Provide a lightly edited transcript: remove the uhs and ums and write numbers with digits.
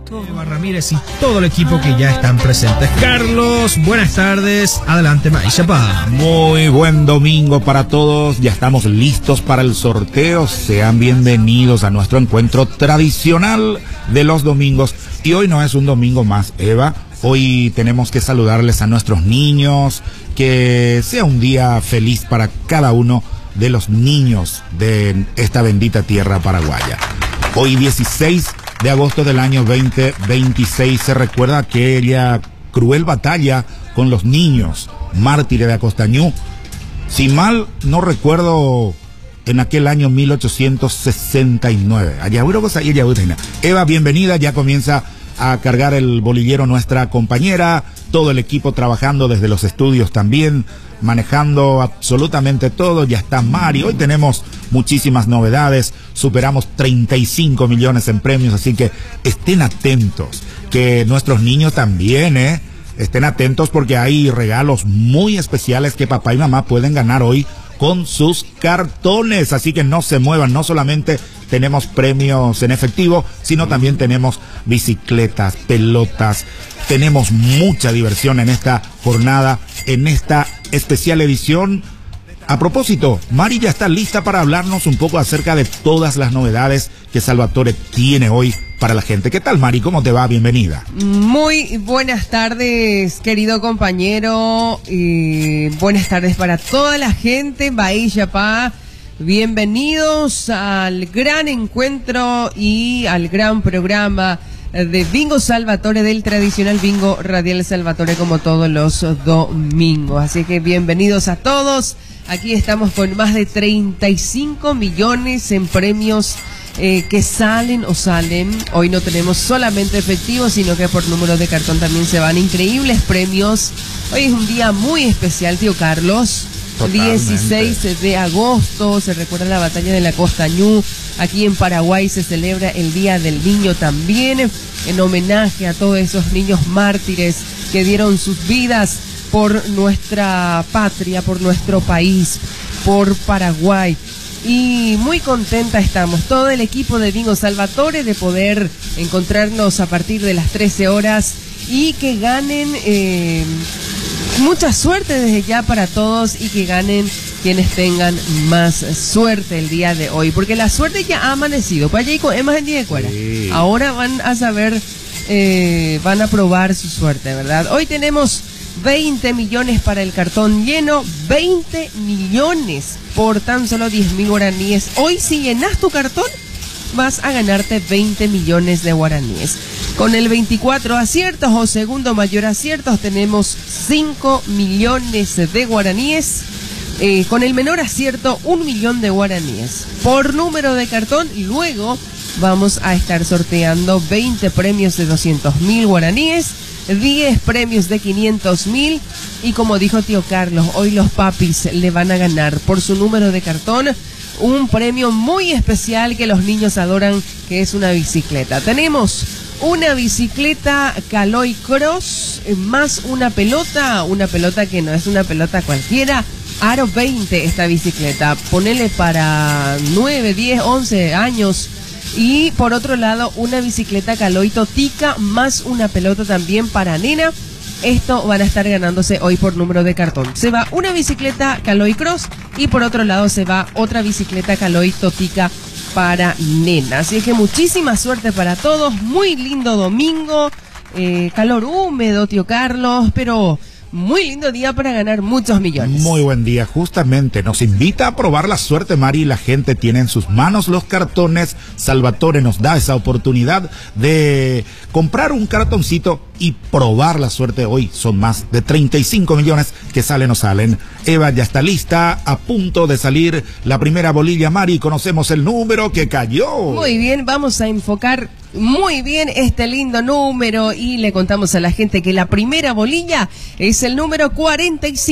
Eva Ramírez y todo el equipo que ya están presentes. Carlos, buenas tardes. Adelante, Maishapa. Muy buen domingo para todos. Ya estamos listos para el sorteo. Sean bienvenidos a nuestro encuentro tradicional de los domingos. Y hoy no es un domingo más, Eva. Hoy tenemos que saludarles a nuestros niños. Que sea un día feliz para cada uno de los niños de esta bendita tierra paraguaya. Hoy 16 de agosto del año 2026 se recuerda aquella cruel batalla con los niños mártires de Acostañú. Si mal no recuerdo, en aquel año 1869. Eva, bienvenida, ya comienza a cargar el bolillero nuestra compañera, todo el equipo trabajando desde los estudios también, manejando absolutamente todo. Ya está Mari, hoy tenemos muchísimas novedades, superamos 35 millones en premios, así que estén atentos, que nuestros niños también, estén atentos porque hay regalos muy especiales que papá y mamá pueden ganar hoy con sus cartones, así que no se muevan. No solamente tenemos premios en efectivo, sino también tenemos bicicletas, pelotas, tenemos mucha diversión en esta jornada, en esta especial edición. A propósito, Mari ya está lista para hablarnos un poco acerca de todas las novedades que Salvatore tiene hoy para la gente. ¿Qué tal, Mari? ¿Cómo te va? Bienvenida. Muy buenas tardes, querido compañero. Buenas tardes para toda la gente. Baishapá, bienvenidos al gran encuentro y al gran programa de Bingo Salvatore, del tradicional Bingo Radial Salvatore, como todos los domingos. Así que bienvenidos a todos. Aquí estamos con más de 35 millones en premios que salen. Hoy no tenemos solamente efectivo, sino que por número de cartón también se van increíbles premios. Hoy es un día muy especial, tío Carlos. Totalmente. 16 de agosto, se recuerda la batalla de la Acostañú. Aquí en Paraguay se celebra el Día del Niño también, en homenaje a todos esos niños mártires que dieron sus vidas por nuestra patria, por nuestro país, por Paraguay. Y muy contenta estamos, todo el equipo de Bingo Salvatore, de poder encontrarnos a partir de las 13 horas y que ganen mucha suerte desde ya para todos, y que ganen quienes tengan más suerte el día de hoy, porque la suerte ya ha amanecido. Para allá y con Emas en día de cuera. Sí. Ahora van a saber, van a probar su suerte, ¿verdad? Hoy tenemos 20 millones para el cartón lleno, 20 millones por tan solo 10.000 guaraníes. Hoy, si llenas tu cartón, vas a ganarte 20 millones de guaraníes. Con el 24 aciertos o segundo mayor aciertos tenemos 5 millones de guaraníes. Con el menor acierto, 1 millón de guaraníes. Por número de cartón, luego vamos a estar sorteando 20 premios de 200.000 guaraníes, 10 premios de 500.000, y como dijo tío Carlos, hoy los papis le van a ganar por su número de cartón un premio muy especial que los niños adoran, que es una bicicleta. Tenemos una bicicleta Caloi Cross más una pelota que no es una pelota cualquiera, Aro 20 esta bicicleta, ponele para 9, 10, 11 años. Y por otro lado, una bicicleta Caloi Totica más una pelota también para nena. Esto van a estar ganándose hoy por número de cartón. Se va una bicicleta Caloi Cross y por otro lado se va otra bicicleta Caloi Totica para nena. Así que muchísima suerte para todos. Muy lindo domingo. Calor húmedo, tío Carlos, pero muy lindo día para ganar muchos millones. Muy buen día, justamente. Nos invita a probar la suerte, Mari. La gente tiene en sus manos los cartones. Salvatore nos da esa oportunidad de comprar un cartoncito y probar la suerte. Hoy son más de 35 millones que salen o salen. Eva ya está lista, a punto de salir la primera bolilla, Mari. Conocemos el número que cayó. Muy bien, vamos a enfocar muy bien este lindo número y le contamos a la gente que la primera bolilla es el número 45.